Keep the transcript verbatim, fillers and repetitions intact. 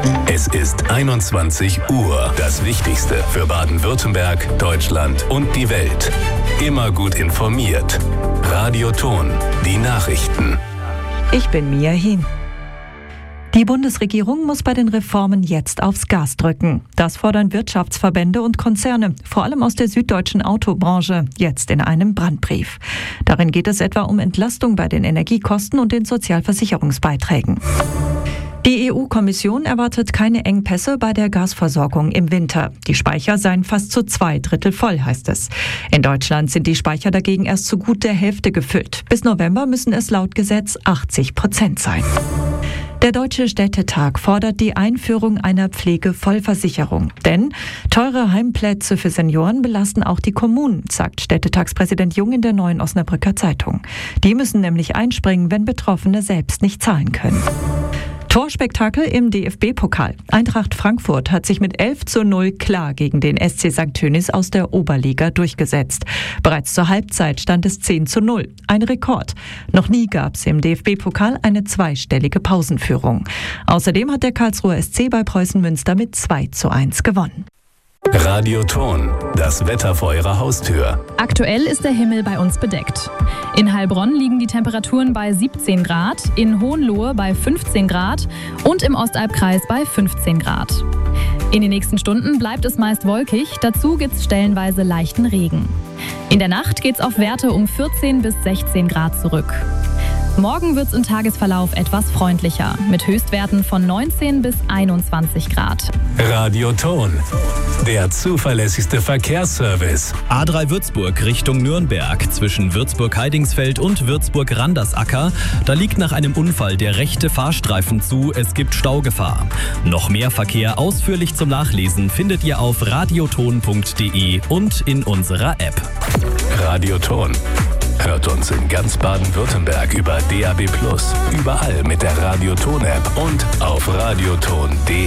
Es ist einundzwanzig Uhr. Das Wichtigste für Baden-Württemberg, Deutschland und die Welt. Immer gut informiert. Radio Ton, die Nachrichten. Ich bin Mia Hien. Die Bundesregierung muss bei den Reformen jetzt aufs Gas drücken. Das fordern Wirtschaftsverbände und Konzerne, vor allem aus der süddeutschen Autobranche, jetzt in einem Brandbrief. Darin geht es etwa um Entlastung bei den Energiekosten und den Sozialversicherungsbeiträgen. Die E U-Kommission erwartet keine Engpässe bei der Gasversorgung im Winter. Die Speicher seien fast zu zwei Drittel voll, heißt es. In Deutschland sind die Speicher dagegen erst zu gut der Hälfte gefüllt. Bis November müssen es laut Gesetz achtzig Prozent sein. Der Deutsche Städtetag fordert die Einführung einer Pflegevollversicherung. Denn teure Heimplätze für Senioren belasten auch die Kommunen, sagt Städtetagspräsident Jung in der Neuen Osnabrücker Zeitung. Die müssen nämlich einspringen, wenn Betroffene selbst nicht zahlen können. Torspektakel im D F B-Pokal. Eintracht Frankfurt hat sich mit elf zu null klar gegen den S C Sankt Tönis aus der Oberliga durchgesetzt. Bereits zur Halbzeit stand es zehn zu null. Ein Rekord. Noch nie gab es im D F B-Pokal eine zweistellige Pausenführung. Außerdem hat der Karlsruher S C bei Preußen Münster mit zwei zu eins gewonnen. Radio Ton, das Wetter vor Ihrer Haustür. Aktuell ist der Himmel bei uns bedeckt. In Heilbronn liegen die Temperaturen bei siebzehn Grad, in Hohenlohe bei fünfzehn Grad und im Ostalbkreis bei fünfzehn Grad. In den nächsten Stunden bleibt es meist wolkig, dazu gibt es stellenweise leichten Regen. In der Nacht geht es auf Werte um vierzehn bis sechzehn Grad zurück. Morgen wird es im Tagesverlauf etwas freundlicher, mit Höchstwerten von neunzehn bis einundzwanzig Grad. Radio Ton, der zuverlässigste Verkehrsservice. A drei Würzburg Richtung Nürnberg zwischen Würzburg-Heidingsfeld und Würzburg-Randersacker. Da liegt nach einem Unfall der rechte Fahrstreifen zu, es gibt Staugefahr. Noch mehr Verkehr ausführlich zum Nachlesen findet ihr auf radioton punkt de und in unserer App. Radio Ton. Hört uns in ganz Baden-Württemberg über D A B plus, überall mit der Radio Ton App und auf radioton punkt de.